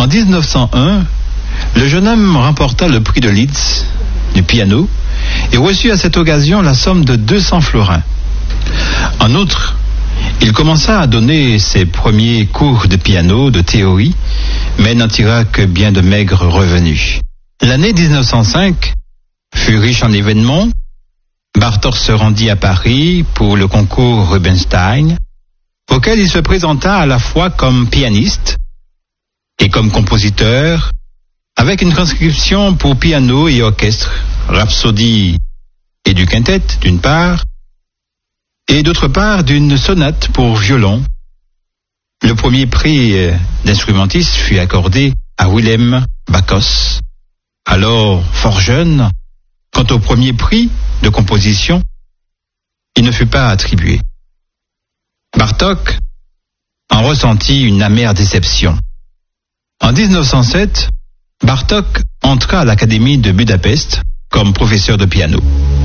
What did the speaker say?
En 1901, le jeune homme remporta le prix de Leeds du piano et reçut à cette occasion la somme de 200 florins. En outre, il commença à donner ses premiers cours de piano, de théorie, mais n'en tira que bien de maigres revenus. L'année 1905 fut riche en événements. Bartók se rendit à Paris pour le concours Rubinstein, auquel il se présenta à la fois comme pianiste et comme compositeur, avec une transcription pour piano et orchestre, rhapsodie et du quintet d'une part, et d'autre part d'une sonate pour violon. Le premier prix d'instrumentiste fut accordé à Willem Backus, alors fort jeune. Quant au premier prix de composition, il ne fut pas attribué. Bartók en ressentit une amère déception. En 1907, Bartók entra à l'Académie de Budapest comme professeur de piano.